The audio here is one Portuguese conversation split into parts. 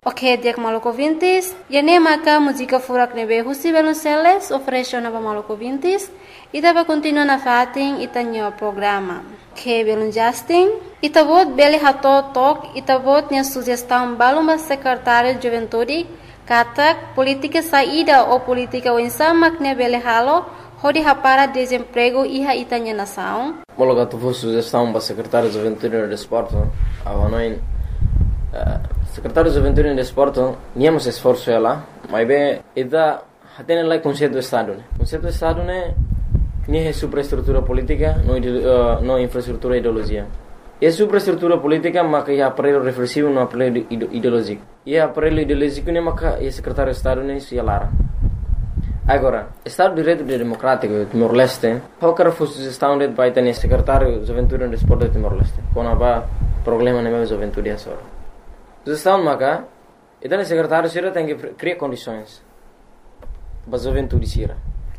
Ok, dia Maluco Vintes. E nem maca música furak nebe husi Velonceles oferece nova Maluco Vintes. E dava continua na fatin itanyo programa. Que Velon Justin. Itavot beli hato tok. Itavot nya sugestão baluma secretário de Juventude. Katak política saída ou política wensamak ne beli halo. Hodi hapara desemprego iha itanya nação. Mologa tu fosse sugestão para secretário de Juventude e Desporto. Avanoin secretário de Juventude e Desporto, niamos esforço ela, mas bem, ida tem lá conceito do Estado, né? Conceito do Estado né, nem é superestrutura política, não infraestrutura ideologia. É superestrutura política, mas é aparelho reflexivo, não aparelho ideológico. E aparelho ideológico né, mas é secretário de Estado né, se alara. Agora, Estado de Direito Democrático Timor-Leste, qualquer sugestão de vai ter secretário de Juventude e Desporto de Timor-Leste, quando há problema na minha juventude é só. Sugestão maka, então o secretário Sira tem que criar condições para a juventude Sira.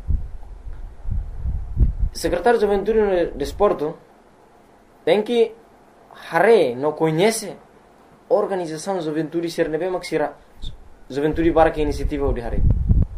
Secretário de Juventude e Desporto tem que não conhece a organização de juventude Sira, não é mais Sira juventude para que iniciativa de Hare.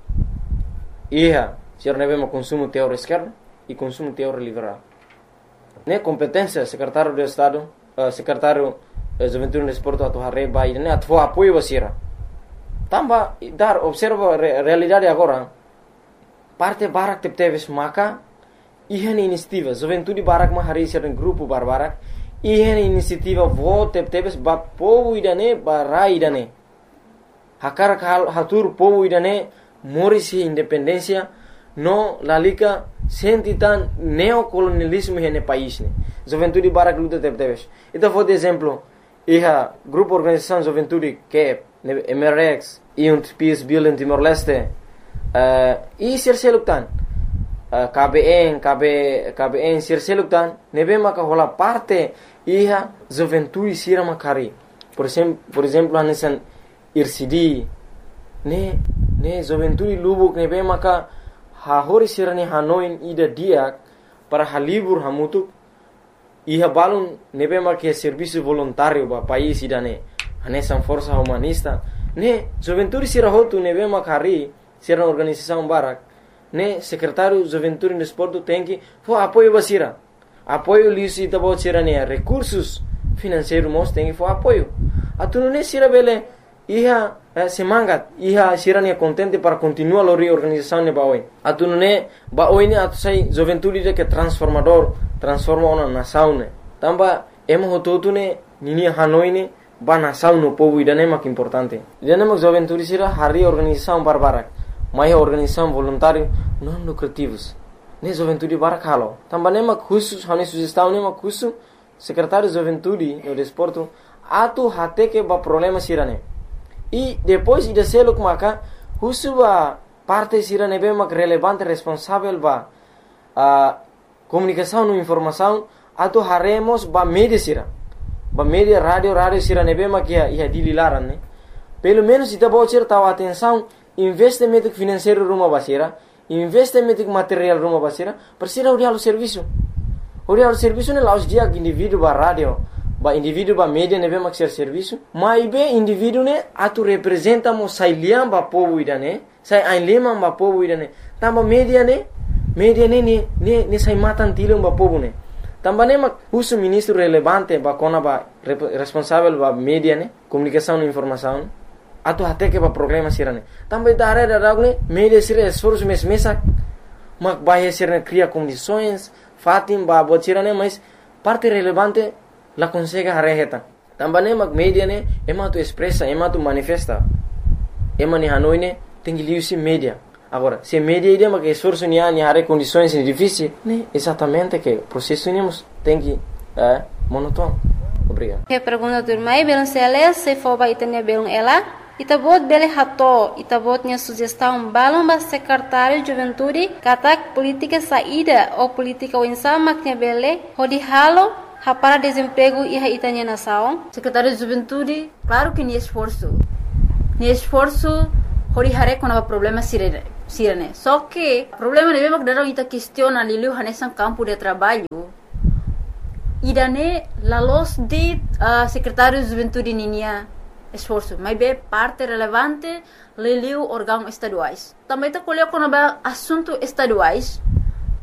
Sira não é mais consumo teórico esquerdo e consumo teórico liberal. Né competência secretário de Estado, secretário Juventude no Desporto atau Hare bai ne atvo apoio basira. Tamba dar observa realidade agora. Parte barak teves maka ihan inisiativa Juventude barak ma Hare ser grupo barbarak ihan inisiativa vo teves ba povo idane barai idane. Hakar hatur povo idane morisi independência no lalika sentitan neocolonialismo hene país ne. Juventude barak luta teves. Então vou de exemplo grupo organização Juventude que MRX e Peace Building Timor-Leste e Sirseluktan KBN Sirseluktan nebe maka hola parte Juventude Sira Makari por exemplo anesan IRCD ne Juventude Lubuk nebe maka hahori sirani Hanoi ida dia para halibur hamutuk balun nebe marque serviço voluntário ba país idane anesan força humanista ne juventude sira hotu nebe makari sira organização barak ne secretário juventude e desporto tem que apoio basira apoio lisi tabo sira ne recursos financeiros mos tem que apoio atunu ne sira bele semangat sira ne contente para continuar a reorganização ne baoi atunu ne baoi ne atusai juventude que transforma uma nação ne tamba hototu ne nini Hanoi ne ba nação no povo idane mak importante idane mak juventude sira hari organização barbarak mai organização voluntário não lucrativos ne juventude barak halo tamba ne mak khusus hane sugestão ne mak khusus secretário de juventude no desporto atu hate que ba problema sira ne e depois ida seluk maka khusus ba parte sira ne be mak relevante responsável ba comunicação e informação atu haremos ba mídia sira ba mídia rádio sira nebe makia ia dililaran ne pelo menos ita bocir tahu atenção investimento financeiro rumah basira investimento material rumah basira persira urial serviço ne laus dia indivíduo ba rádio ba indivíduo ba mídia nebe maksir serviço mai be indivíduo ne atu representa mo sailiam ba povo idane sai ainlema ba povo idane tamba mídia ne sai matan tilung ba povo ne também mak uso ministro relevante ba kona ba responsável ba media ne comunicação e informação atu até que ba problema sirane também da ne media sira esforço mesak mak ba sirane cria condições fatim ba botirane mas parte relevante la consegue hareheta também mak media ne tu expressa tu manifesta ni Hanoi ne tem que liusi media. Agora, se media ideia mas que esforço ni hare condições difíceis, né? Exatamente que o processo tem que monótono. Obrigado. Que pergunta do irmão Velonceles se for vai ter belum ela, itabot bele hato, itabot nya sugestão balão ba secretário de juventude, katak política saída ou política winsama que bele, hodi halo para desemprego e itanya nação. Secretário de juventude, claro que ni esforço hori hare kona problema sirene. Só que problema ne memang darang ita questiona liu hanesan campo de trabalho. Idane lalos de secretário de juventude ninia esforço, mas bem parte relevante liliu órgãos estaduais. Também está colhendo com assuntos estaduais,